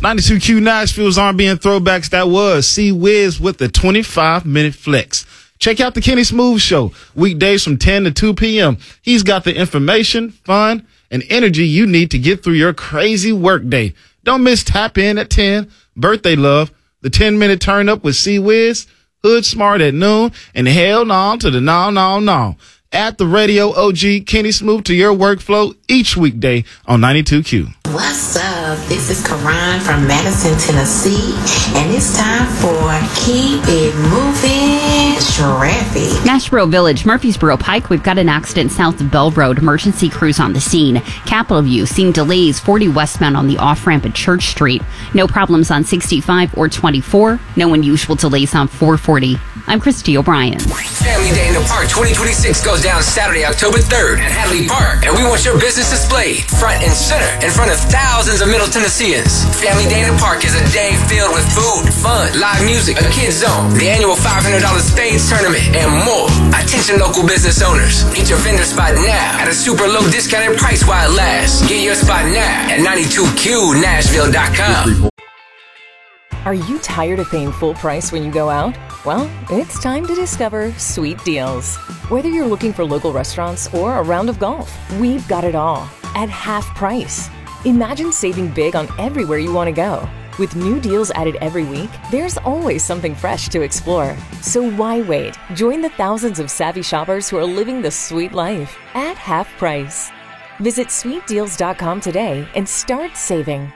92Q Nashville's R&B and throwbacks. That was C-Wiz with the 25-minute flex. Check out the Kenny Smooth Show, weekdays from 10 to 2 p.m. He's got the information, fun, and energy you need to get through your crazy workday. Don't miss Tap In at 10, Birthday Love, the 10-minute turn up with C-Wiz, Hood Smart at noon, and hell no to the no. Add the radio OG Kenny Smooth to your workflow each weekday on 92Q. What's up? This is Karan from Madison, Tennessee, and it's time for Keep It Moving Traffic. Nashboro Village, Murfreesboro Pike, we've got an accident south of Bell Road. Emergency crews on the scene. Capitol View, seeing delays 40 westbound on the off-ramp at Church Street. No problems on 65 or 24. No unusual delays on 440. I'm Christy O'Brien. Family Day in the Park 2026 goes down Saturday, October 3rd at Hadley Park, and we want your business displayed front and center in front of thousands of Middle Tennesseans. Family Day in the Park is a day filled with food, fun, live music, a kids zone, the annual $500 spades tournament, and more. Attention local business owners. Get your vendor spot now at a super low discounted price while it lasts. Get your spot now at 92QNashville.com. Are you tired of paying full price when you go out? Well, it's time to discover Sweet Deals. Whether you're looking for local restaurants or a round of golf, we've got it all at half price. Imagine saving big on everywhere you want to go. With new deals added every week, there's always something fresh to explore. So why wait? Join the thousands of savvy shoppers who are living the sweet life at half price. Visit sweetdeals.com today and start saving.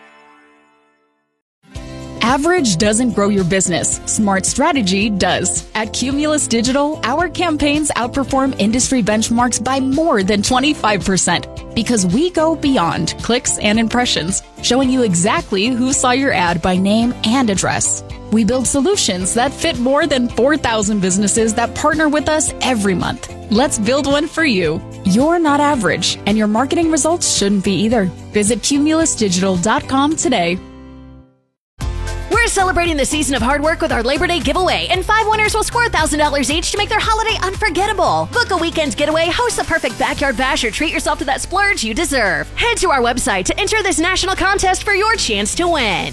Average doesn't grow your business. Smart strategy does. At Cumulus Digital, our campaigns outperform industry benchmarks by more than 25% because we go beyond clicks and impressions, showing you exactly who saw your ad by name and address. We build solutions that fit more than 4,000 businesses that partner with us every month. Let's build one for you. You're not average, and your marketing results shouldn't be either. Visit cumulusdigital.com today. We're celebrating the season of hard work with our Labor Day giveaway, and 5 winners will score $1,000 each to make their holiday unforgettable. Book a weekend getaway, host the perfect backyard bash, or treat yourself to that splurge you deserve. Head to our website to enter this national contest for your chance to win.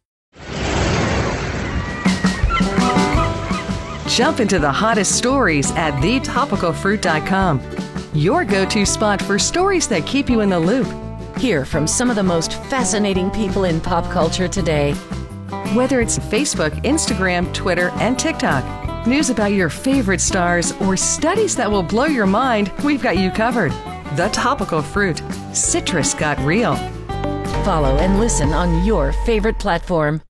Jump into the hottest stories at thetopicalfruit.com. Your go-to spot for stories that keep you in the loop. Hear from some of the most fascinating people in pop culture today. Whether it's Facebook, Instagram, Twitter, and TikTok, news about your favorite stars, or studies that will blow your mind, we've got you covered. The Topical Fruit. Citrus got real. Follow and listen on your favorite platform.